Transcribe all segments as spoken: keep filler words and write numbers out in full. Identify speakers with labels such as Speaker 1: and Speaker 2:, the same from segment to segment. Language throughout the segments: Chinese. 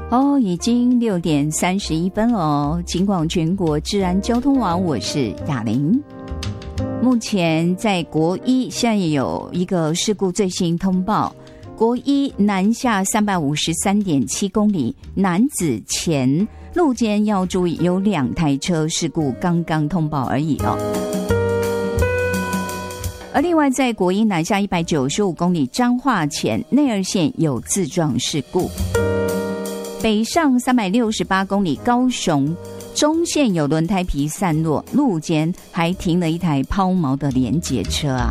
Speaker 1: 哦，已经六点三十一分了哦。警广全国治安交通网，我是雅玲。目前在国一现在也有一个事故最新通报，国一南下三百五十三点七公里南子前路肩要注意，有两台车事故刚刚通报而已哦。而另外在国一南下一百九十五公里彰化前内二线有自撞事故。北上三百六十八公里高雄中线有轮胎皮散落，路肩还停了一台抛锚的联结车啊。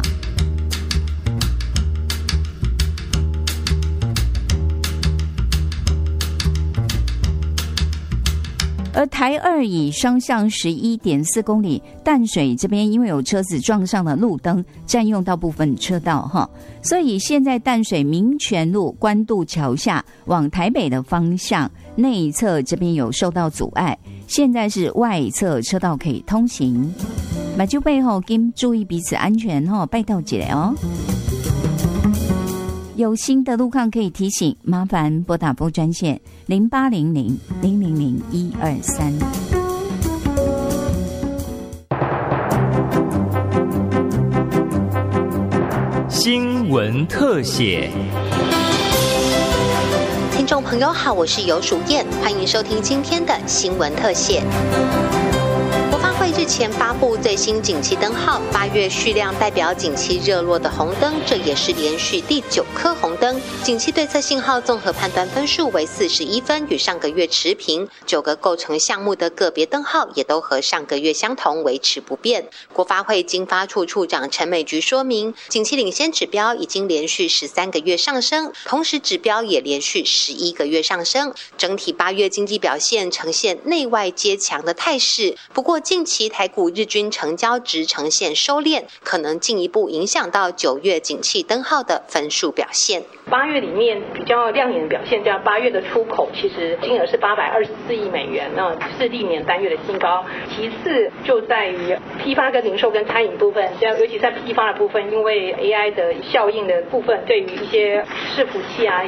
Speaker 1: 而台二乙双向 十一点四公里淡水这边因为有车子撞上了路灯，占用到部分车道哈，所以现在淡水民权路关渡桥下往台北的方向内侧这边有受到阻碍，现在是外侧车道可以通行，马就背后跟注意彼此安全哈，拜到起来哦。有新的路况可以提醒，麻烦拨打拨专线零八零零零零零一二三。
Speaker 2: 新闻特写。
Speaker 3: 听众朋友好，我是游淑燕，欢迎收听今天的新闻特写。国发会日前发布最新景气灯号，八月续亮代表景气热络的红灯，这也是连续第九颗红灯。景气对策信号综合判断分数为四十一分，与上个月持平。九个构成项目的个别灯号也都和上个月相同，维持不变。国发会经发处处长陈美菊说明，景气领先指标已经连续十三个月上升，同时指标也连续十一个月上升，整体八月经济表现呈现内外皆强的态势。不过近期台股日均成交值呈现收敛，可能进一步影响到九月景气灯号的分数表现。
Speaker 4: 八月里面比较亮眼的表现，叫八月的出口，其实金额是八百二十四亿美元，那是历年单月的新高。其次就在于批发跟零售跟餐饮部分，尤其在批发的部分，因为 A I 的效应的部分，对于一些伺服器啊。